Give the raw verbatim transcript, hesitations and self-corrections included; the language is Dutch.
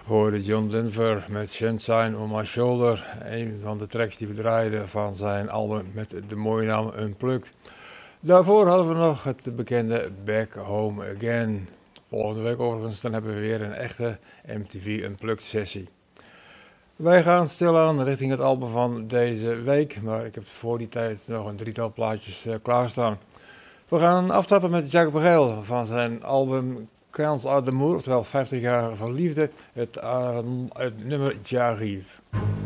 hoorde John Denver met Sunshine on My Shoulder, een van de tracks die we draaiden van zijn album met de mooie naam Unplugged. Daarvoor hadden we nog het bekende Back Home Again. Volgende week overigens dan hebben we weer een echte M T V Unplugged sessie. Wij gaan stilaan richting het album van deze week, maar ik heb voor die tijd nog een drietal plaatjes uh, klaarstaan. We gaan aftrappen met Jacques Brel van zijn album Quinze ans d'amour, oftewel vijftig jaar van liefde, het, uh, het nummer J'arrive.